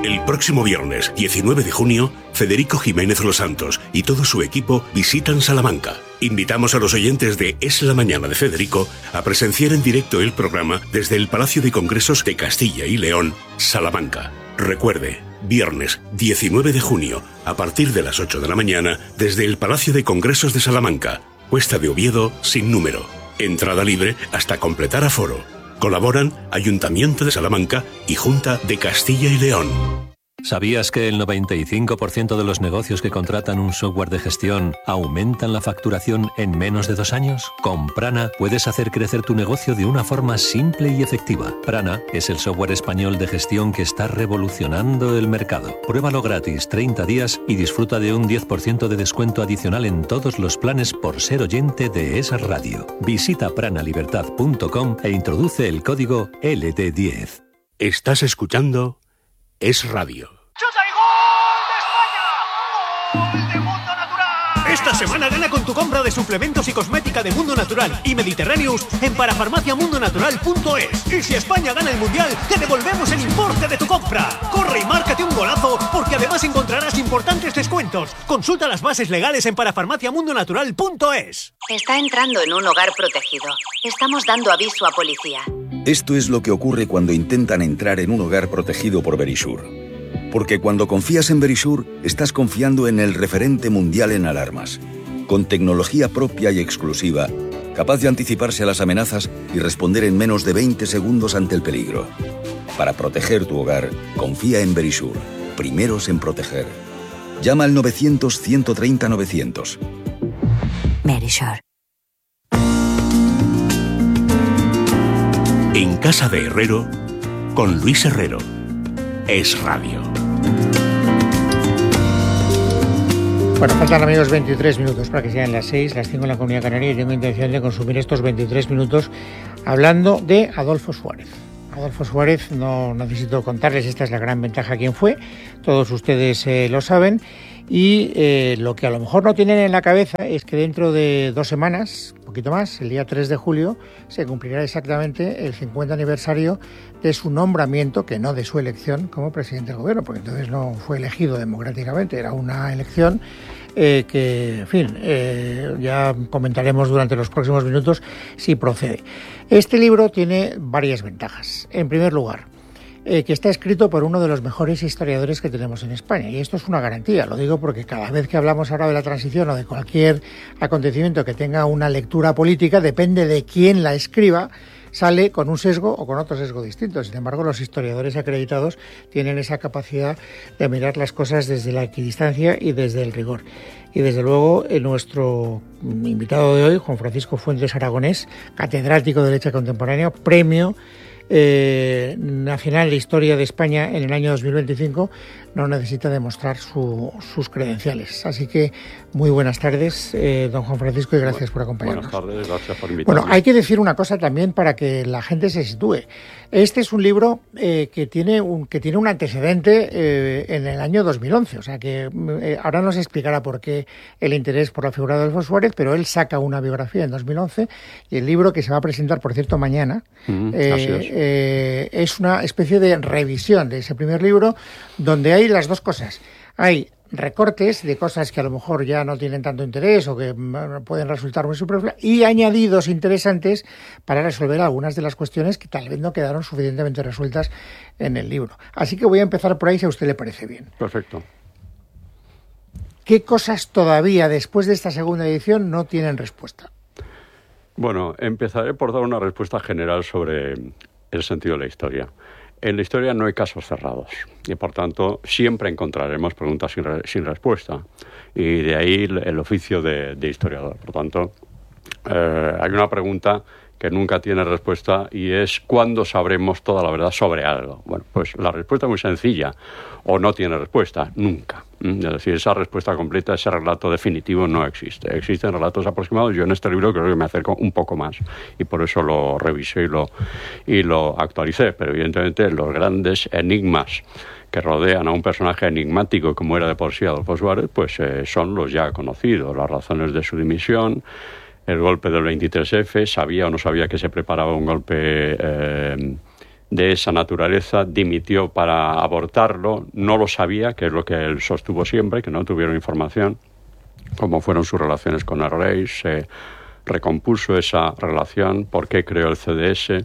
El próximo viernes, 19 de junio, Federico Jiménez Los Santos y todo su equipo visitan Salamanca. Invitamos a los oyentes de Es la Mañana de Federico a presenciar en directo el programa desde el Palacio de Congresos de Castilla y León, Salamanca. Recuerde, viernes 19 de junio, a partir de las 8 de la mañana, desde el Palacio de Congresos de Salamanca, Cuesta de Oviedo, sin número. Entrada libre hasta completar aforo. Colaboran Ayuntamiento de Salamanca y Junta de Castilla y León. ¿Sabías que el 95% de los negocios que contratan un software de gestión aumentan la facturación en menos de 2 años? Con Prana puedes hacer crecer tu negocio de una forma simple y efectiva. Prana es el software español de gestión que está revolucionando el mercado. Pruébalo gratis 30 días y disfruta de un 10% de descuento adicional en todos los planes por ser oyente de Es Radio. Visita pranalibertad.com e introduce el código LD10. Estás escuchando Es Radio. ¡Chuta y gol de España! ¡Gol de Mundo Natural! Esta semana gana con tu compra de suplementos y cosmética de Mundo Natural y Mediterraneous en parafarmaciamundonatural.es. Y si España gana el Mundial, te devolvemos el importe de tu compra. Corre y márcate un golazo, porque además encontrarás importantes descuentos. Consulta las bases legales en parafarmaciamundonatural.es. Está entrando en un hogar protegido. Estamos dando aviso a policía. Esto es lo que ocurre cuando intentan entrar en un hogar protegido por Verisure. Porque cuando confías en Verisure, estás confiando en el referente mundial en alarmas, con tecnología propia y exclusiva, capaz de anticiparse a las amenazas y responder en menos de 20 segundos ante el peligro. Para proteger tu hogar, confía en Verisure, primeros en proteger. Llama al 900-130-900. Verisure. En Casa de Herrero, con Luis Herrero. Es Radio. Bueno, faltan, amigos, 23 minutos para que sean las 6, las 5 en la Comunidad Canaria, y tengo intención de consumir estos 23 minutos hablando de Adolfo Suárez. Adolfo Suárez, no necesito contarles, esta es la gran ventaja quién fue, todos ustedes lo saben, y lo que a lo mejor no tienen en la cabeza es que dentro de 2 semanas, un poquito más, el día 3 de julio, se cumplirá exactamente el 50 aniversario de su nombramiento, que no de su elección como presidente del gobierno, porque entonces no fue elegido democráticamente, era una elección que, en fin, ya comentaremos durante los próximos minutos si procede. Este libro tiene varias ventajas. En primer lugar, que está escrito por uno de los mejores historiadores que tenemos en España. Y esto es una garantía, lo digo porque cada vez que hablamos ahora de la transición o de cualquier acontecimiento que tenga una lectura política, depende de quién la escriba, sale con un sesgo o con otro sesgo distinto. Sin embargo, los historiadores acreditados tienen esa capacidad de mirar las cosas desde la equidistancia y desde el rigor. Y desde luego, nuestro invitado de hoy, Juan Francisco Fuentes Aragonés, catedrático de Derecho Contemporáneo, premio Nacional de Historia de España en el año 2025, no necesita demostrar sus credenciales. Así que muy buenas tardes, don Juan Francisco, y gracias por acompañarnos. Buenas tardes, gracias por invitarme. Bueno, hay que decir una cosa también para que la gente se sitúe. Este es un libro que tiene un antecedente en el año 2011, o sea que ahora nos explicará por qué el interés por la figura de Adolfo Suárez, pero él saca una biografía en 2011 y el libro, que se va a presentar, por cierto, mañana, es una especie de revisión de ese primer libro, donde hay las dos cosas. Hay recortes de cosas que a lo mejor ya no tienen tanto interés o que pueden resultar muy superfluas, y añadidos interesantes para resolver algunas de las cuestiones que tal vez no quedaron suficientemente resueltas en el libro. Así que voy a empezar por ahí, si a usted le parece bien. Perfecto. ¿Qué cosas todavía, después de esta segunda edición, no tienen respuesta? Bueno, empezaré por dar una respuesta general sobre el sentido de la historia. En la historia no hay casos cerrados y, por tanto, siempre encontraremos preguntas sin respuesta. Y de ahí el oficio de historiador. Por tanto, hay una pregunta que nunca tiene respuesta, y es: ¿cuándo sabremos toda la verdad sobre algo? Bueno, pues la respuesta es muy sencilla: o no tiene respuesta, nunca. Es decir, esa respuesta completa, ese relato definitivo no existe. Existen relatos aproximados. Yo en este libro creo que me acerco un poco más, y por eso lo revisé y lo actualicé. Pero evidentemente los grandes enigmas que rodean a un personaje enigmático como era de por sí Adolfo Suárez, pues son los ya conocidos: las razones de su dimisión, el golpe del 23F, sabía o no sabía que se preparaba un golpe de esa naturaleza, dimitió para abortarlo, no lo sabía, que es lo que él sostuvo siempre, que no tuvieron información, cómo fueron sus relaciones con el rey, se recompuso esa relación, por qué creó el CDS.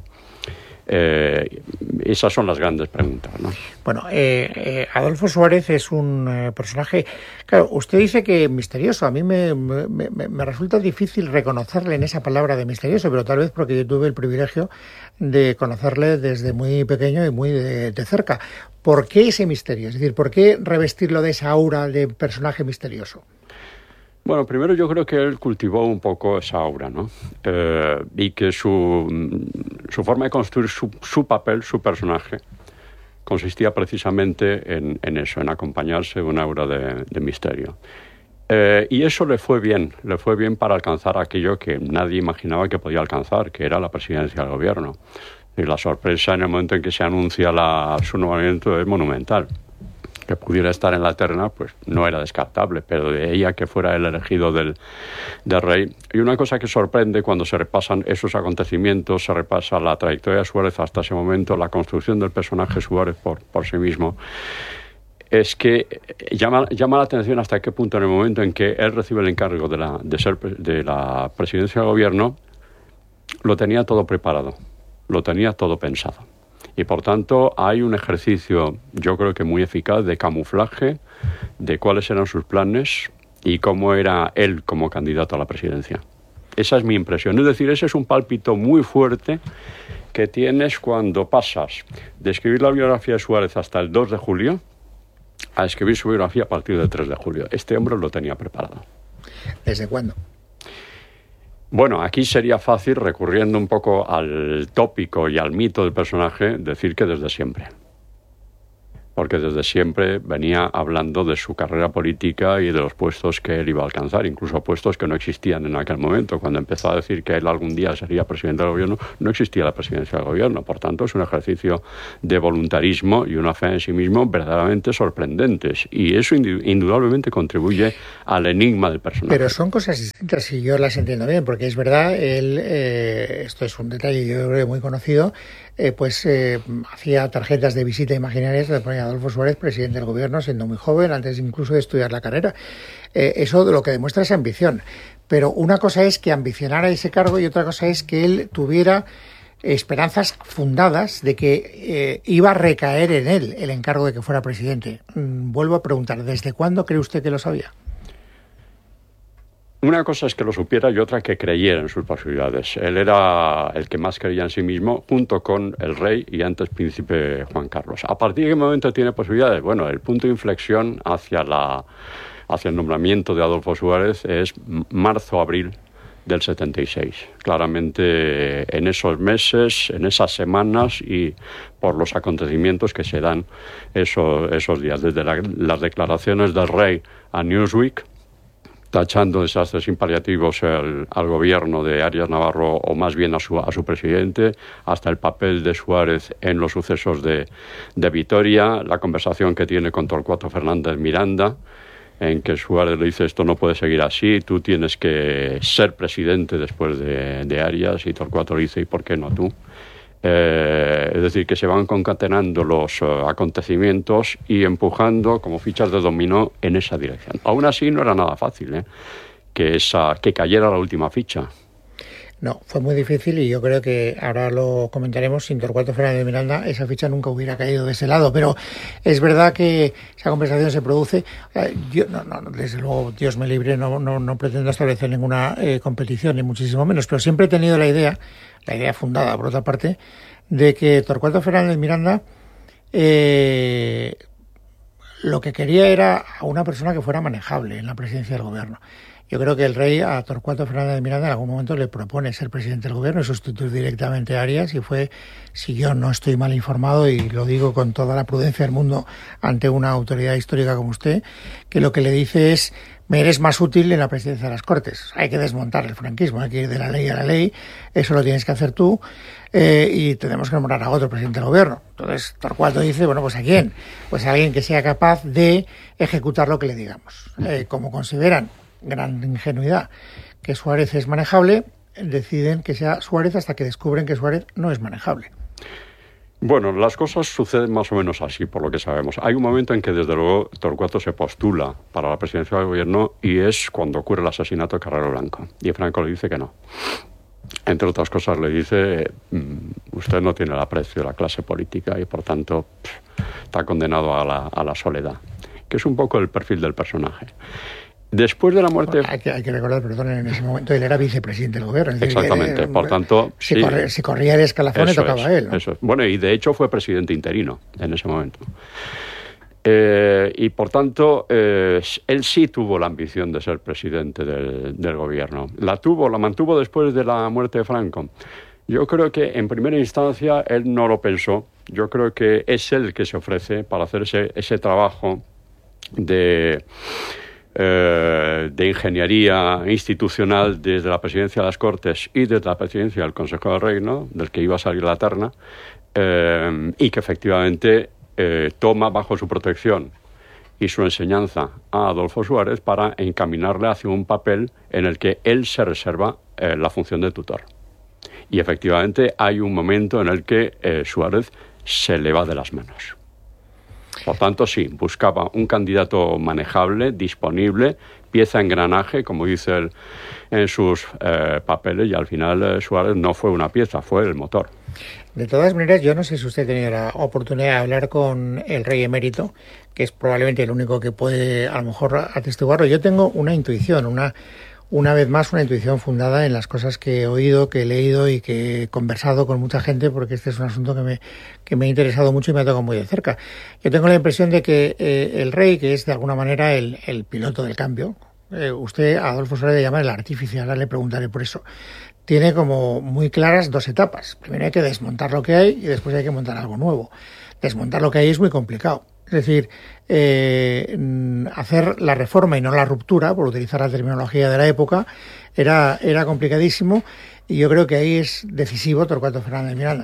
Esas son las grandes preguntas, ¿no? Bueno, Adolfo Suárez es un personaje, claro, usted dice que misterioso. A mí me resulta difícil reconocerle en esa palabra de misterioso, pero tal vez porque yo tuve el privilegio de conocerle desde muy pequeño y muy de cerca. ¿Por qué ese misterio? Es decir, ¿por qué revestirlo de esa aura de personaje misterioso? Bueno, primero yo creo que él cultivó un poco esa aura, ¿no? Y que su forma de construir su papel, su personaje, consistía precisamente en eso, en acompañarse de una aura de misterio. Y eso le fue bien para alcanzar aquello que nadie imaginaba que podía alcanzar, que era la presidencia del gobierno. Y la sorpresa en el momento en que se anuncia su nombramiento es monumental. Que pudiera estar en la terna, pues no era descartable, pero de ella que fuera el elegido del rey. Y una cosa que sorprende cuando se repasan esos acontecimientos, se repasa la trayectoria de Suárez hasta ese momento, la construcción del personaje Suárez por sí mismo, es que llama la atención hasta qué punto en el momento en que él recibe el encargo de la presidencia del gobierno, lo tenía todo preparado, lo tenía todo pensado. Y por tanto hay un ejercicio, yo creo que muy eficaz, de camuflaje de cuáles eran sus planes y cómo era él como candidato a la presidencia. Esa es mi impresión. Es decir, ese es un pálpito muy fuerte que tienes cuando pasas de escribir la biografía de Suárez hasta el 2 de julio a escribir su biografía a partir del 3 de julio. Este hombre lo tenía preparado. ¿Desde cuándo? Bueno, aquí sería fácil, recurriendo un poco al tópico y al mito del personaje, decir que desde siempre. Porque desde siempre venía hablando de su carrera política y de los puestos que él iba a alcanzar, incluso puestos que no existían en aquel momento. Cuando empezó a decir que él algún día sería presidente del gobierno, no existía la presidencia del gobierno. Por tanto, es un ejercicio de voluntarismo y una fe en sí mismo verdaderamente sorprendentes. Y eso indudablemente contribuye al enigma del personaje. Pero son cosas distintas y yo las entiendo bien, porque es verdad, él, esto es un detalle yo creo muy conocido, hacía tarjetas de visita imaginarias, le ponía Adolfo Suárez, presidente del gobierno, siendo muy joven, antes incluso de estudiar la carrera. Eso de lo que demuestra es ambición. Pero una cosa es que ambicionara ese cargo y otra cosa es que él tuviera esperanzas fundadas de que iba a recaer en él el encargo de que fuera presidente. Vuelvo a preguntar, ¿desde cuándo cree usted que lo sabía? Una cosa es que lo supiera y otra que creyera en sus posibilidades. Él era el que más creía en sí mismo, junto con el rey y antes príncipe Juan Carlos. ¿A partir de qué momento tiene posibilidades? Bueno, el punto de inflexión hacia el nombramiento de Adolfo Suárez es marzo-abril del 76. Claramente en esos meses, en esas semanas y por los acontecimientos que se dan esos días. Desde las declaraciones del rey a Newsweek, tachando desastres impaliativos al gobierno de Arias Navarro, o más bien a su presidente, hasta el papel de Suárez en los sucesos de Vitoria, la conversación que tiene con Torcuato Fernández Miranda, en que Suárez le dice: esto no puede seguir así, tú tienes que ser presidente después de Arias, y Torcuato le dice: ¿y por qué no tú? Es decir, que se van concatenando los acontecimientos y empujando como fichas de dominó en esa dirección. Aún así no era nada fácil, que cayera la última ficha. No, fue muy difícil y yo creo que ahora lo comentaremos. Sin Torcuato Fernández Miranda esa ficha nunca hubiera caído de ese lado, pero es verdad que esa conversación se produce. Yo desde luego, Dios me libre, no pretendo establecer ninguna competición, ni muchísimo menos, pero siempre he tenido la idea fundada, por otra parte, de que Torcuato Fernández Miranda lo que quería era a una persona que fuera manejable en la presidencia del gobierno. Yo creo que el rey a Torcuato Fernández Miranda en algún momento le propone ser presidente del gobierno y sustituir directamente a Arias, y fue, si yo no estoy mal informado, y lo digo con toda la prudencia del mundo ante una autoridad histórica como usted, que lo que le dice es: me eres más útil en la presidencia de las Cortes. Hay que desmontar el franquismo, hay que ir de la ley a la ley, eso lo tienes que hacer tú, y tenemos que nombrar a otro presidente del gobierno. Entonces Torcuato dice: bueno, pues ¿a quién? Pues a alguien que sea capaz de ejecutar lo que le digamos. Como consideran, gran ingenuidad, que Suárez es manejable, deciden que sea Suárez hasta que descubren que Suárez no es manejable. Bueno, las cosas suceden más o menos así, por lo que sabemos. Hay un momento en que, desde luego, Torcuato se postula para la presidencia del gobierno y es cuando ocurre el asesinato de Carrero Blanco. Y Franco le dice que no. Entre otras cosas, le dice, usted no tiene el aprecio de la clase política y, por tanto, está condenado a la soledad, que es un poco el perfil del personaje. Después de la muerte... Hay que recordar, perdón, en ese momento él era vicepresidente del gobierno. Exactamente, por tanto... Si corría el escalafón le tocaba a él, ¿no? Eso es. Bueno, y de hecho fue presidente interino en ese momento. Y por tanto, él sí tuvo la ambición de ser presidente del gobierno. La mantuvo después de la muerte de Franco. Yo creo que en primera instancia él no lo pensó. Yo creo que es él que se ofrece para hacer ese trabajo de ingeniería institucional desde la presidencia de las Cortes y desde la presidencia del Consejo del Reino, del que iba a salir la terna, y que efectivamente toma bajo su protección y su enseñanza a Adolfo Suárez para encaminarle hacia un papel en el que él se reserva la función de tutor. Y efectivamente hay un momento en el que Suárez se le va de las manos. Por tanto, sí, buscaba un candidato manejable, disponible, pieza engranaje, como dice él en sus papeles, y al final Suárez no fue una pieza, fue el motor. De todas maneras, yo no sé si usted ha tenido la oportunidad de hablar con el rey emérito, que es probablemente el único que puede a lo mejor atestiguarlo. Yo tengo una intuición, una vez más, una intuición fundada en las cosas que he oído, que he leído y que he conversado con mucha gente, porque este es un asunto que me ha interesado mucho y me ha tocado muy de cerca. Yo tengo la impresión de que el rey, que es de alguna manera el piloto del cambio, usted a Adolfo Suárez le llama el artífice, ahora le preguntaré por eso, tiene como muy claras dos etapas. Primero hay que desmontar lo que hay y después hay que montar algo nuevo. Desmontar lo que hay es muy complicado. Es decir, hacer la reforma y no la ruptura, por utilizar la terminología de la época, era complicadísimo, y yo creo que ahí es decisivo Torcuato Fernández Miranda.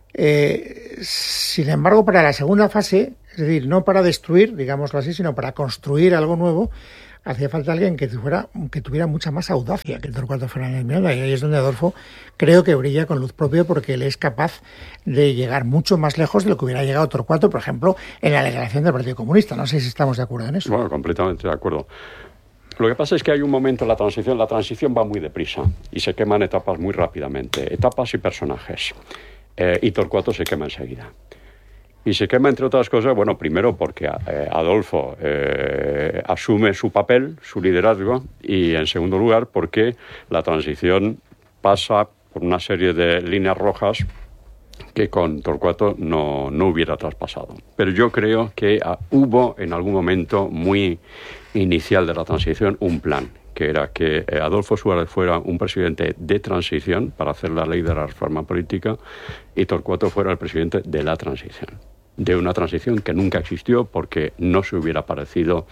Sin embargo, para la segunda fase, es decir, no para destruir, digámoslo así, sino para construir algo nuevo, hacía falta alguien que tuviera mucha más audacia que Torcuato Fernández Miranda, y ahí es donde Adolfo creo que brilla con luz propia, porque él es capaz de llegar mucho más lejos de lo que hubiera llegado Torcuato, por ejemplo, en la legislación del Partido Comunista. No sé si estamos de acuerdo en eso. Bueno, completamente de acuerdo. Lo que pasa es que hay un momento en la transición va muy deprisa y se queman etapas muy rápidamente, etapas y personajes, y Torcuato se quema enseguida. Y se quema, entre otras cosas, bueno, primero porque Adolfo asume su papel, su liderazgo, y en segundo lugar porque la transición pasa por una serie de líneas rojas que con Torcuato no hubiera traspasado. Pero yo creo que hubo en algún momento muy inicial de la transición un plan, que era que Adolfo Suárez fuera un presidente de transición para hacer la ley de la reforma política y Torcuato fuera el presidente de la transición. De una transición que nunca existió porque no se hubiera parecido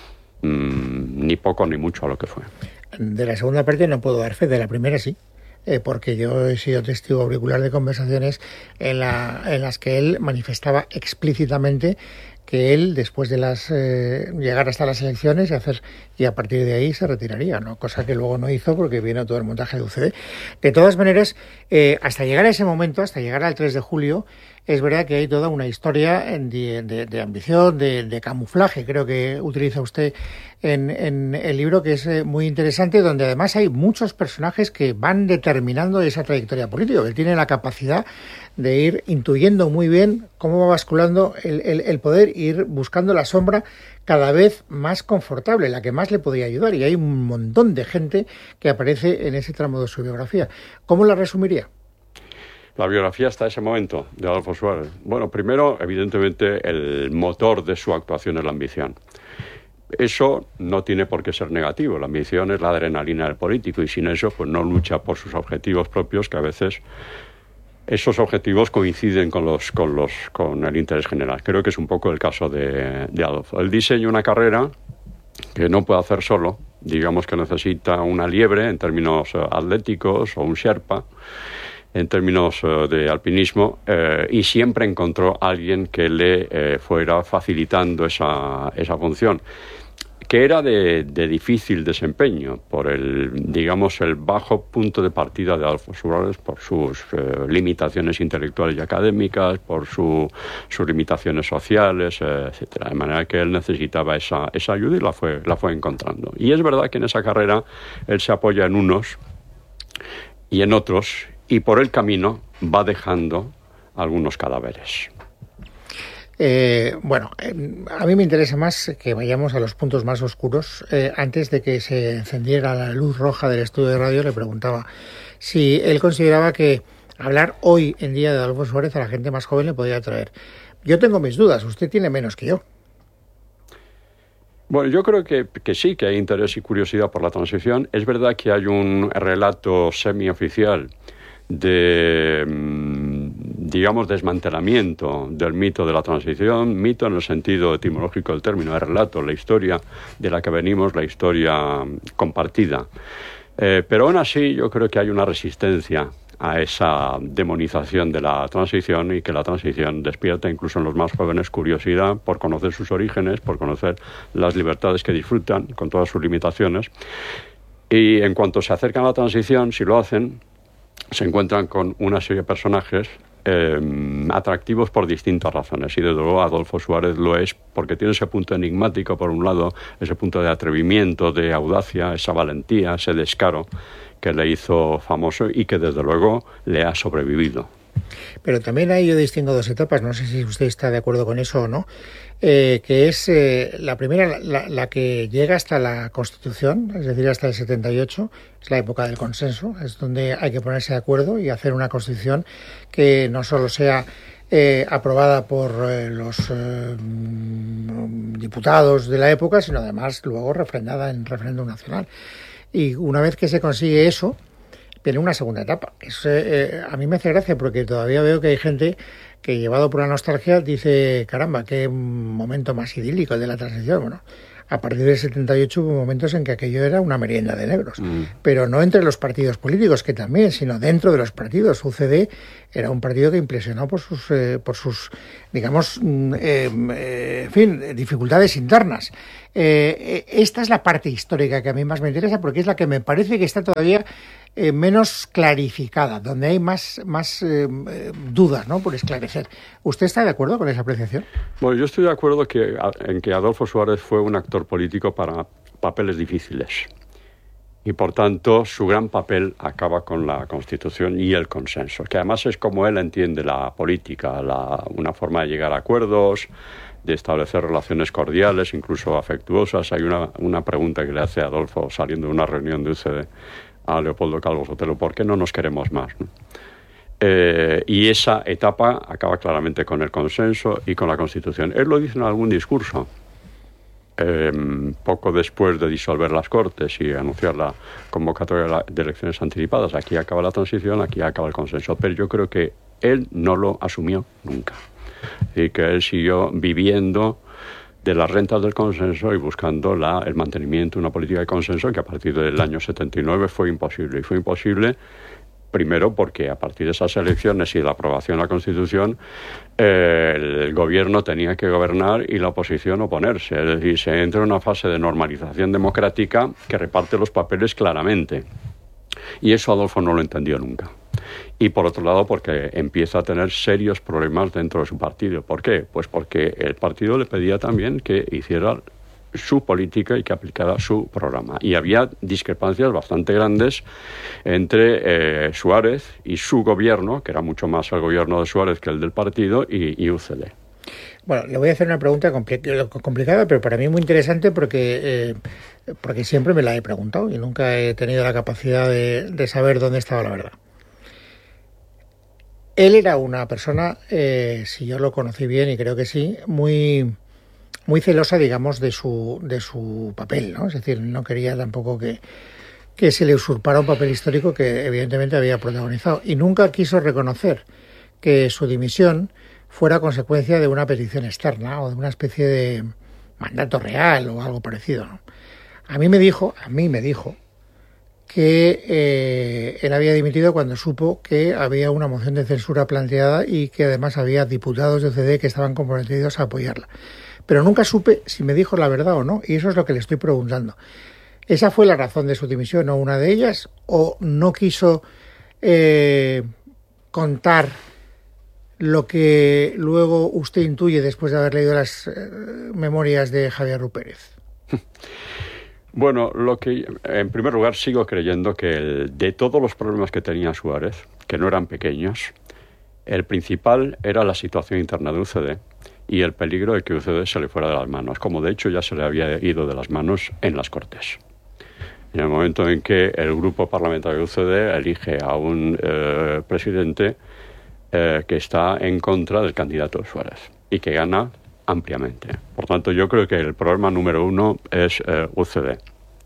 ni poco ni mucho a lo que fue. De la segunda parte no puedo dar fe, de la primera sí. Porque yo he sido testigo auricular de conversaciones en las que él manifestaba explícitamente que él, después de llegar hasta las elecciones y a partir de ahí se retiraría, ¿no? Cosa que luego no hizo porque vino todo el montaje de UCD. De todas maneras, hasta llegar a ese momento, hasta llegar al 3 de julio, es verdad que hay toda una historia de ambición, de camuflaje, creo que utiliza usted en el libro, que es muy interesante, donde además hay muchos personajes que van determinando esa trayectoria política, que él tiene la capacidad de ir intuyendo muy bien cómo va basculando el poder, e ir buscando la sombra cada vez más confortable, la que más le podría ayudar, y hay un montón de gente que aparece en ese tramo de su biografía. ¿Cómo la resumiría? La biografía hasta ese momento de Adolfo Suárez. Bueno, primero, evidentemente, el motor de su actuación es la ambición. Eso no tiene por qué ser negativo. La ambición es la adrenalina del político y sin eso pues no lucha por sus objetivos propios, que a veces esos objetivos coinciden con el interés general. Creo que es un poco el caso de Adolfo. Él diseña una carrera que no puede hacer solo. Digamos que necesita una liebre en términos atléticos o un sherpa en términos de alpinismo, y siempre encontró a alguien que le fuera facilitando esa función, que era de difícil desempeño por el bajo punto de partida de Adolfo Suárez, por sus limitaciones intelectuales y académicas, por sus limitaciones sociales, etcétera. De manera que él necesitaba esa ayuda y la fue encontrando. Y es verdad que en esa carrera él se apoya en unos y en otros, y por el camino va dejando algunos cadáveres. A mí me interesa más que vayamos a los puntos más oscuros. Antes de que se encendiera la luz roja del estudio de radio, le preguntaba si él consideraba que hablar hoy en día de Adolfo Suárez a la gente más joven le podía atraer. Yo tengo mis dudas, usted tiene menos que yo. Bueno, yo creo que sí, que hay interés y curiosidad por la transición. Es verdad que hay un relato semioficial de, desmantelamiento del mito de la transición, mito en el sentido etimológico del término, de relato, la historia de la que venimos, la historia compartida. Pero aún así yo creo que hay una resistencia a esa demonización de la transición, y que la transición despierta incluso en los más jóvenes curiosidad por conocer sus orígenes, por conocer las libertades que disfrutan con todas sus limitaciones. Y en cuanto se acercan a la transición, si lo hacen, se encuentran con una serie de personajes atractivos por distintas razones, y desde luego Adolfo Suárez lo es porque tiene ese punto enigmático, por un lado, ese punto de atrevimiento, de audacia, esa valentía, ese descaro que le hizo famoso y que desde luego le ha sobrevivido. Pero también ahí yo distingo dos etapas, no sé si usted está de acuerdo con eso o no, que es la primera, la que llega hasta la Constitución, es decir, hasta el 78, es la época del consenso, es donde hay que ponerse de acuerdo y hacer una Constitución que no solo sea aprobada por los diputados de la época, sino además luego refrendada en referéndum nacional. Y una vez que se consigue eso, viene una segunda etapa. A mí me hace gracia porque todavía veo que hay gente que, llevado por la nostalgia, dice, caramba, qué momento más idílico el de la transición. Bueno, a partir del 78 hubo momentos en que aquello era una merienda de negros. Pero no entre los partidos políticos, que también, sino dentro de los partidos. UCD era un partido que impresionó por sus digamos, dificultades internas. Esta es la parte histórica que a mí más me interesa, porque es la que me parece que está todavía menos clarificada, donde hay más dudas, ¿no?, por esclarecer. ¿Usted está de acuerdo con esa apreciación? Bueno, yo estoy de acuerdo en que Adolfo Suárez fue un actor político para papeles difíciles. Y por tanto su gran papel acaba con la Constitución y el consenso, que además es como él entiende la política, una forma de llegar a acuerdos, de establecer relaciones cordiales, incluso afectuosas. Hay una pregunta que le hace Adolfo saliendo de una reunión de UCD a Leopoldo Calvo Sotelo: ¿por qué no nos queremos más?, ¿no? Y esa etapa acaba claramente con el consenso y con la Constitución. Él lo dice en algún discurso. Poco después de disolver las Cortes y anunciar la convocatoria de elecciones anticipadas, aquí acaba la transición, aquí acaba el consenso. Pero yo creo que él no lo asumió nunca, y que él siguió viviendo de las rentas del consenso y buscando el mantenimiento de una política de consenso que a partir del año 79 fue imposible. Y fue imposible primero porque a partir de esas elecciones y de la aprobación de la Constitución, el gobierno tenía que gobernar y la oposición oponerse. Es decir, se entra en una fase de normalización democrática que reparte los papeles claramente. Y eso Adolfo no lo entendió nunca. Y por otro lado, porque empieza a tener serios problemas dentro de su partido. ¿Por qué? Pues porque el partido le pedía también que hiciera su política y que aplicara su programa. Y había discrepancias bastante grandes entre Suárez y su gobierno, que era mucho más el gobierno de Suárez que el del partido, y UCD. Bueno, le voy a hacer una pregunta complicada, pero para mí muy interesante porque siempre me la he preguntado y nunca he tenido la capacidad de saber dónde estaba la verdad. Él era una persona, si yo lo conocí bien, y creo que sí, muy celosa, digamos, de su papel, ¿no? Es decir, no quería tampoco que se le usurpara un papel histórico que evidentemente había protagonizado, y nunca quiso reconocer que su dimisión fuera consecuencia de una petición externa o de una especie de mandato real o algo parecido, ¿no? A mí me dijo que él había dimitido cuando supo que había una moción de censura planteada y que además había diputados de UCD que estaban comprometidos a apoyarla. Pero nunca supe si me dijo la verdad o no, y eso es lo que le estoy preguntando. ¿Esa fue la razón de su dimisión o una de ellas? ¿O no quiso contar lo que luego usted intuye después de haber leído las memorias de Javier Rupérez? Bueno, en primer lugar sigo creyendo que de todos los problemas que tenía Suárez, que no eran pequeños, el principal era la situación interna de UCD y el peligro de que UCD se le fuera de las manos, como de hecho ya se le había ido de las manos en las Cortes. En el momento en que el grupo parlamentario de UCD elige a un presidente que está en contra del candidato de Suárez y que gana ampliamente. Por tanto, yo creo que el problema número uno es UCD.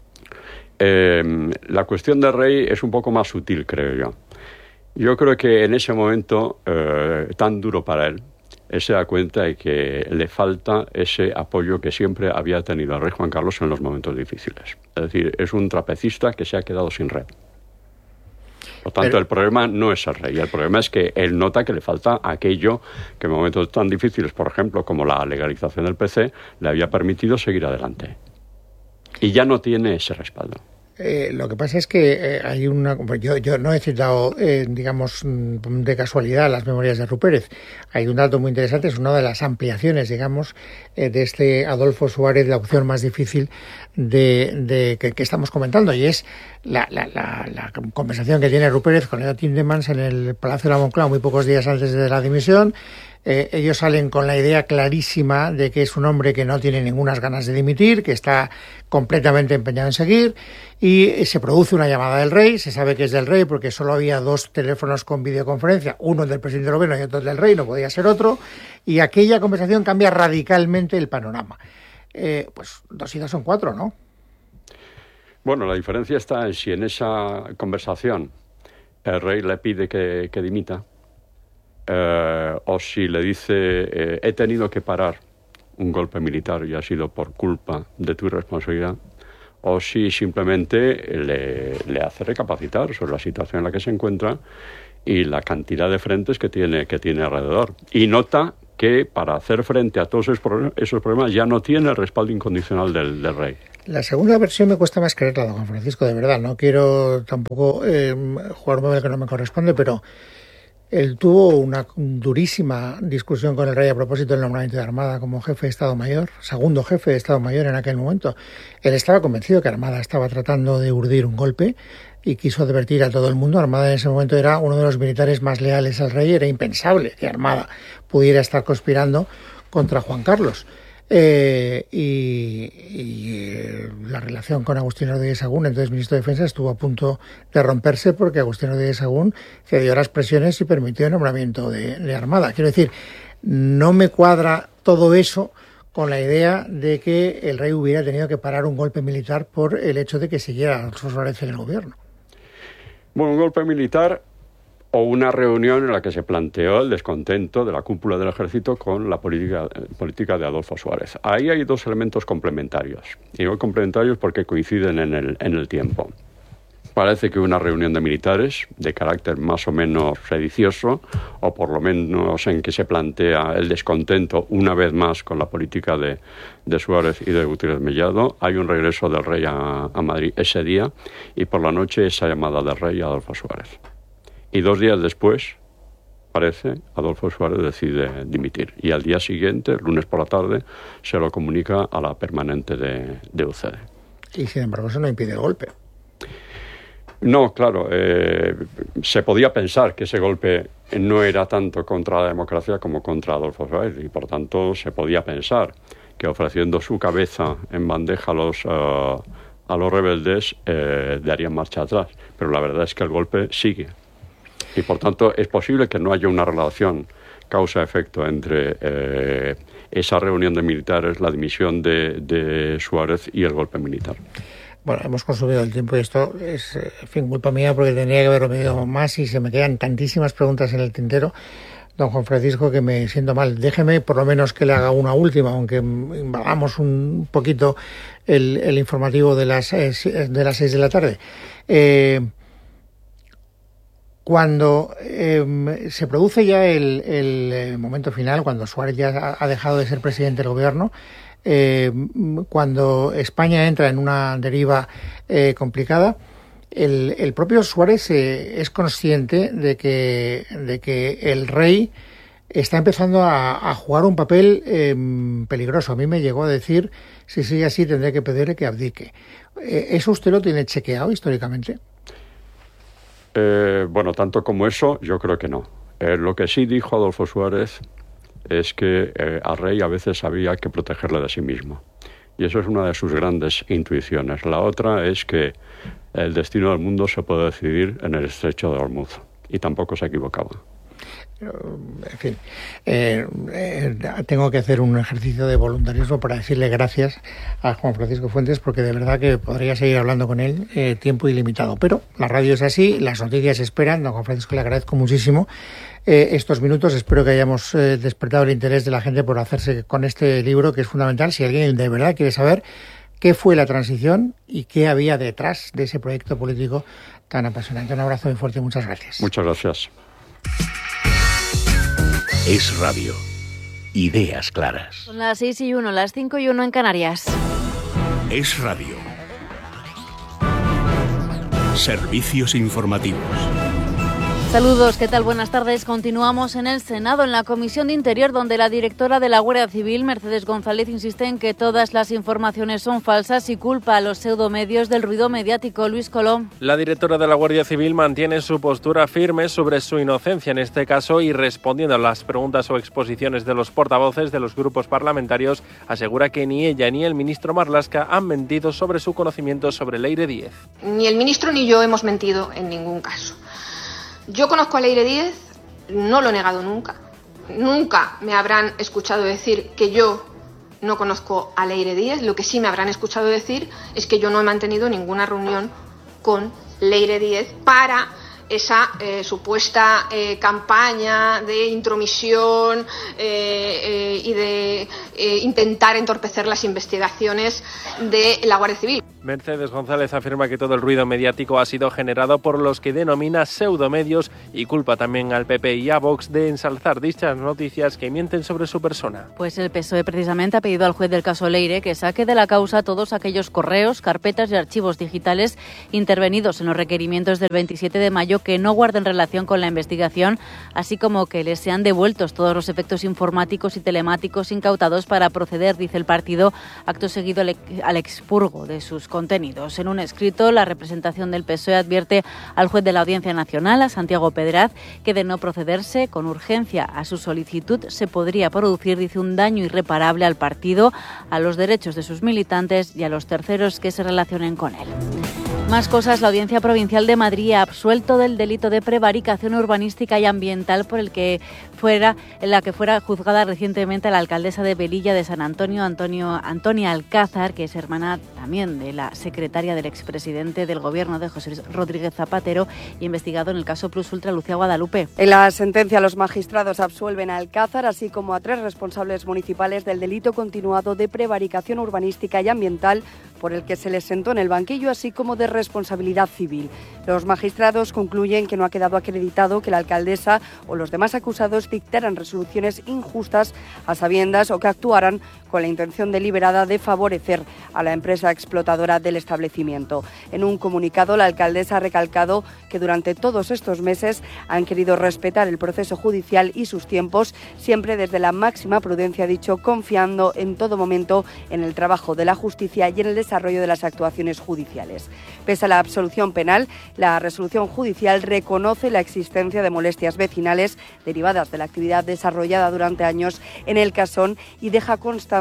La cuestión del rey es un poco más sutil, creo yo. Yo creo que en ese momento tan duro para él, se da cuenta de que le falta ese apoyo que siempre había tenido el rey Juan Carlos en los momentos difíciles. Es decir, es un trapecista que se ha quedado sin red. Por tanto, el problema no es el rey. El problema es que él nota que le falta aquello que en momentos tan difíciles, por ejemplo, como la legalización del PC, le había permitido seguir adelante. Y ya no tiene ese respaldo. Lo que pasa es que hay una... Yo no he citado, digamos, de casualidad las memorias de Rupérez. Hay un dato muy interesante, es una de las ampliaciones, digamos, de este Adolfo Suárez, la opción más difícil que estamos comentando, y es la conversación que tiene Rupérez con Edo Tindemans en el Palacio de la Moncloa muy pocos días antes de la dimisión. Ellos salen con la idea clarísima de que es un hombre que no tiene ninguna ganas de dimitir, que está completamente empeñado en seguir, y se produce una llamada del rey. Se sabe que es del rey porque solo había 2 teléfonos con videoconferencia, uno del presidente del gobierno y otro del rey, no podía ser otro, y aquella conversación cambia radicalmente el panorama. Pues 2 y 2 son 4, ¿no? Bueno, la diferencia está en si en esa conversación el rey le pide que dimita, o si le dice he tenido que parar un golpe militar y ha sido por culpa de tu irresponsabilidad, o si simplemente le hace recapacitar sobre la situación en la que se encuentra y la cantidad de frentes que tiene alrededor. Y nota que para hacer frente a todos esos problemas ya no tiene el respaldo incondicional del rey. La segunda versión me cuesta más creerla, don Juan Francisco, de verdad. No quiero tampoco jugarme el que no me corresponde, pero él tuvo una durísima discusión con el rey a propósito del nombramiento de Armada como jefe de Estado Mayor, segundo jefe de Estado Mayor en aquel momento. Él estaba convencido que Armada estaba tratando de urdir un golpe y quiso advertir a todo el mundo. Armada en ese momento era uno de los militares más leales al rey. Era impensable que Armada pudiera estar conspirando contra Juan Carlos. La relación con Agustín Rodríguez Sagún, entonces ministro de Defensa, estuvo a punto de romperse porque Agustín Rodríguez Sagún cedió las presiones y permitió el nombramiento de Armada. Quiero decir, no me cuadra todo eso con la idea de que el rey hubiera tenido que parar un golpe militar por el hecho de que siguiera Adolfo Suárez en el gobierno. Bueno, un golpe militar o una reunión en la que se planteó el descontento de la cúpula del ejército con la política de Adolfo Suárez. Ahí hay 2 elementos complementarios. Y digo complementarios porque coinciden en el tiempo. Parece que una reunión de militares de carácter más o menos sedicioso, o por lo menos en que se plantea el descontento una vez más con la política de Suárez y de Gutiérrez Mellado. Hay un regreso del rey a Madrid ese día y por la noche esa llamada del rey a Adolfo Suárez. Y 2 días después, parece, Adolfo Suárez decide dimitir. Y al día siguiente, el lunes por la tarde, se lo comunica a la permanente de UCD. Y sin embargo eso no impide el golpe. No, claro. Se podía pensar que ese golpe no era tanto contra la democracia como contra Adolfo Suárez. Y por tanto se podía pensar que ofreciendo su cabeza en bandeja a los rebeldes darían marcha atrás. Pero la verdad es que el golpe sigue. Y por tanto es posible que no haya una relación causa-efecto entre esa reunión de militares, la dimisión de Suárez y el golpe militar. Bueno, hemos consumido el tiempo y esto es, en fin, culpa mía porque tendría que haberlo medido más y se me quedan tantísimas preguntas en el tintero. don Juan Francisco, que me siento mal. Déjeme por lo menos que le haga una última, aunque hagamos un poquito el informativo de las 6 de la tarde. Cuando se produce ya el momento final, cuando Suárez ya ha dejado de ser presidente del gobierno, cuando España entra en una deriva complicada, el propio Suárez es consciente de que el rey está empezando a jugar un papel peligroso. A mí me llegó a decir, si sigue así tendré que pedirle que abdique. ¿Eso usted lo tiene chequeado históricamente? Bueno, tanto como eso, yo creo que no. Lo que sí dijo Adolfo Suárez es que al rey a veces había que protegerle de sí mismo. Y eso es una de sus grandes intuiciones. La otra es que el destino del mundo se puede decidir en el estrecho de Hormuz. Y tampoco se equivocaba. En fin, tengo que hacer un ejercicio de voluntarismo para decirle gracias a Juan Francisco Fuentes, porque de verdad que podría seguir hablando con él tiempo ilimitado, pero la radio es así, las noticias esperan. Don Juan Francisco, le agradezco muchísimo estos minutos. Espero que hayamos despertado el interés de la gente por hacerse con este libro, que es fundamental si alguien de verdad quiere saber qué fue la transición y qué había detrás de ese proyecto político tan apasionante. Un abrazo muy fuerte y muchas gracias. Muchas gracias. Es Radio. Ideas claras. Son las 6:01, las 5:01 en Canarias. Es Radio. Servicios informativos. Saludos, ¿qué tal? Buenas tardes. Continuamos en el Senado, en la Comisión de Interior, donde la directora de la Guardia Civil, Mercedes González, insiste en que todas las informaciones son falsas y culpa a los pseudomedios del ruido mediático. Luis Colom. La directora de la Guardia Civil mantiene su postura firme sobre su inocencia en este caso y, respondiendo a las preguntas o exposiciones de los portavoces de los grupos parlamentarios, asegura que ni ella ni el ministro Marlaska han mentido sobre su conocimiento sobre Leire Díez. Ni el ministro ni yo hemos mentido en ningún caso. Yo conozco a Leire Díez, no lo he negado nunca. Nunca me habrán escuchado decir que yo no conozco a Leire Díez. Lo que sí me habrán escuchado decir es que yo no he mantenido ninguna reunión con Leire Díez para esa supuesta campaña de intromisión y de intentar entorpecer las investigaciones de la Guardia Civil. Mercedes González afirma que todo el ruido mediático ha sido generado por los que denomina pseudomedios y culpa también al PP y a Vox de ensalzar dichas noticias que mienten sobre su persona. Pues el PSOE precisamente ha pedido al juez del caso Leire que saque de la causa todos aquellos correos, carpetas y archivos digitales intervenidos en los requerimientos del 27 de mayo que no guarden relación con la investigación, así como que les sean devueltos todos los efectos informáticos y telemáticos incautados para proceder, dice el partido, acto seguido al expurgo de sus contenidos. En un escrito, la representación del PSOE advierte al juez de la Audiencia Nacional, a Santiago Pedraz, que de no procederse con urgencia a su solicitud se podría producir, dice, un daño irreparable al partido, a los derechos de sus militantes y a los terceros que se relacionen con él. Más cosas. La Audiencia Provincial de Madrid ha absuelto del delito de prevaricación urbanística y ambiental por la que fuera juzgada recientemente la alcaldesa de Velilla de San Antonio, Antonia Alcázar, que es hermana también de la secretaria del expresidente del Gobierno de José Rodríguez Zapatero y investigado en el caso Plus Ultra, Lucía Guadalupe. En la sentencia, los magistrados absuelven a Alcázar, así como a 3 responsables municipales del delito continuado de prevaricación urbanística y ambiental, por el que se les sentó en el banquillo, así como de responsabilidad civil. Los magistrados concluyen que no ha quedado acreditado que la alcaldesa o los demás acusados dictaran resoluciones injustas a sabiendas o que actuaran con la intención deliberada de favorecer a la empresa explotadora del establecimiento. En un comunicado, la alcaldesa ha recalcado que durante todos estos meses han querido respetar el proceso judicial y sus tiempos, siempre desde la máxima prudencia, ha dicho, confiando en todo momento en el trabajo de la justicia y en el desarrollo de las actuaciones judiciales. Pese a la absolución penal, la resolución judicial reconoce la existencia de molestias vecinales derivadas de la actividad desarrollada durante años en el Casón y deja constancia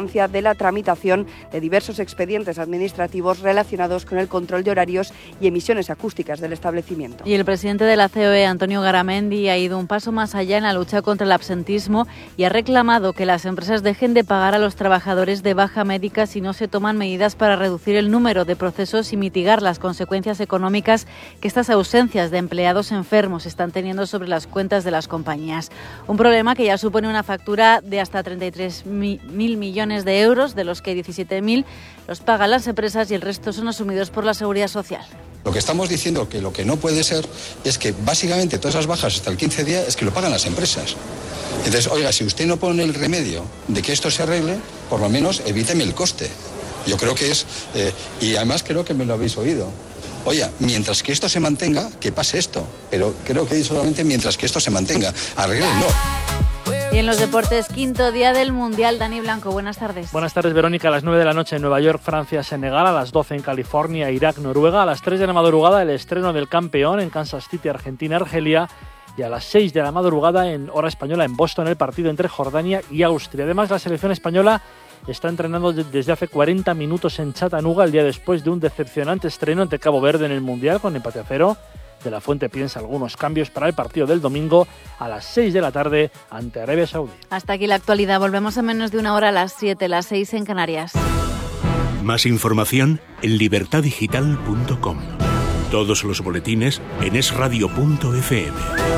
importancia de la tramitación de diversos expedientes administrativos relacionados con el control de horarios y emisiones acústicas del establecimiento. Y el presidente de la COE, Antonio Garamendi, ha ido un paso más allá en la lucha contra el absentismo y ha reclamado que las empresas dejen de pagar a los trabajadores de baja médica si no se toman medidas para reducir el número de procesos y mitigar las consecuencias económicas que estas ausencias de empleados enfermos están teniendo sobre las cuentas de las compañías. Un problema que ya supone una factura de hasta 33.000 millones de euros, de los que 17.000 los pagan las empresas y el resto son asumidos por la Seguridad Social. Lo que estamos diciendo que lo que no puede ser es que básicamente todas esas bajas hasta el 15 días es que lo pagan las empresas. Entonces, oiga, si usted no pone el remedio de que esto se arregle, por lo menos evíteme el coste. Yo creo que es, y además creo que me lo habéis oído. Oye, mientras que esto se mantenga, que pase esto. Pero creo que solamente mientras que esto se mantenga. Arreglenlo. Y en los deportes, quinto día del Mundial. Dani Blanco, buenas tardes. Buenas tardes, Verónica. A las 9 de la noche en Nueva York, Francia, Senegal. A las 12 en California, Irak, Noruega. A las 3 de la madrugada el estreno del campeón en Kansas City, Argentina, Argelia. Y a las 6 de la madrugada en hora española en Boston el partido entre Jordania y Austria. Además, la selección española está entrenando desde hace 40 minutos en Chattanooga, el día después de un decepcionante estreno ante Cabo Verde en el Mundial con empate a 0. De la Fuente piensa algunos cambios para el partido del domingo a las 6 de la tarde ante Arabia Saudí. Hasta aquí la actualidad. Volvemos en menos de una hora a las 7, las 6 en Canarias. Más información en libertadigital.com. Todos los boletines en esradio.fm.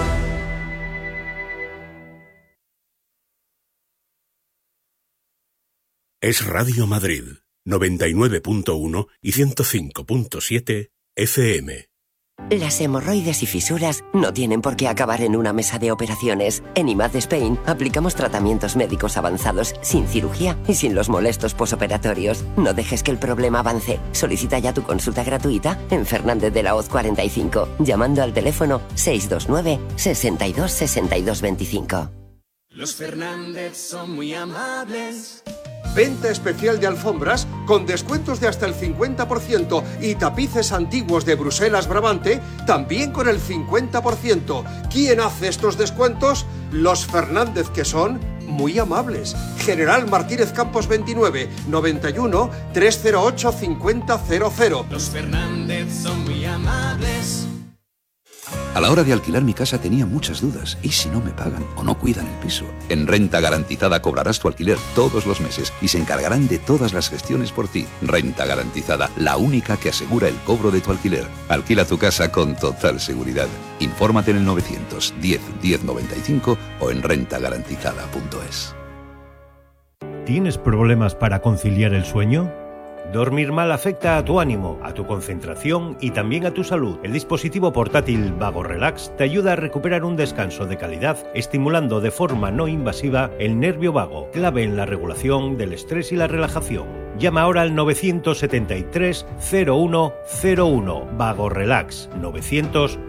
Es Radio Madrid, 99.1 y 105.7 FM. Las hemorroides y fisuras no tienen por qué acabar en una mesa de operaciones. En IMAD Spain aplicamos tratamientos médicos avanzados sin cirugía y sin los molestos posoperatorios. No dejes que el problema avance. Solicita ya tu consulta gratuita en Fernández de la Hoz 45, llamando al teléfono 629 62 62 25. Los Fernández son muy amables. Venta especial de alfombras con descuentos de hasta el 50% y tapices antiguos de Bruselas Brabante también con el 50%. ¿Quién hace estos descuentos? Los Fernández, que son muy amables. General Martínez Campos 29, 91 308 5000. Los Fernández son muy amables. A la hora de alquilar mi casa tenía muchas dudas. ¿Y si no me pagan o no cuidan el piso? En Renta Garantizada cobrarás tu alquiler todos los meses y se encargarán de todas las gestiones por ti. Renta Garantizada, la única que asegura el cobro de tu alquiler. Alquila tu casa con total seguridad. Infórmate en el 910 1095 o en rentagarantizada.es. ¿Tienes problemas para conciliar el sueño? Dormir mal afecta a tu ánimo, a tu concentración y también a tu salud. El dispositivo portátil Vago Relax te ayuda a recuperar un descanso de calidad, estimulando de forma no invasiva el nervio vago, clave en la regulación del estrés y la relajación. Llama ahora al 973 0101. Vago Relax 900